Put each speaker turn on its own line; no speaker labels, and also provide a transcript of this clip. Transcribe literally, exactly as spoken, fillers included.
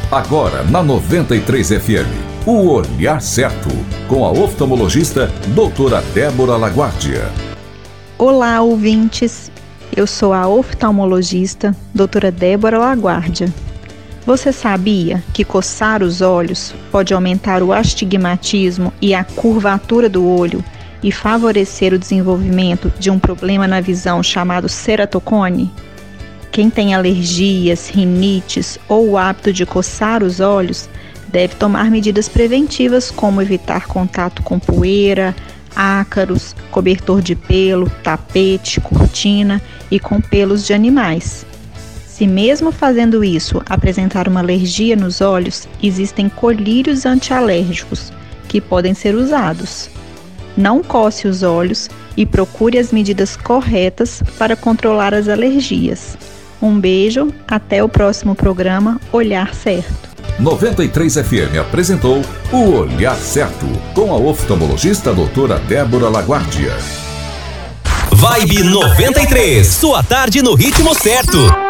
Agora na noventa e três F M, o Olhar Certo, com a oftalmologista doutora Débora Laguardia.
Olá, ouvintes. Eu sou a oftalmologista doutora Débora Laguardia. Você sabia que coçar os olhos pode aumentar o astigmatismo e a curvatura do olho e favorecer o desenvolvimento de um problema na visão chamado ceratocone? Quem tem alergias, rinites ou o hábito de coçar os olhos deve tomar medidas preventivas como evitar contato com poeira, ácaros, cobertor de pelo, tapete, cortina e com pelos de animais. Se mesmo fazendo isso apresentar uma alergia nos olhos, existem colírios antialérgicos que podem ser usados. Não coce os olhos e procure as medidas corretas para controlar as alergias. Um beijo, até o próximo programa Olhar Certo.
noventa e três F M apresentou o Olhar Certo, com a oftalmologista doutora Débora Laguardia.
Vibe noventa e três, sua tarde no ritmo certo.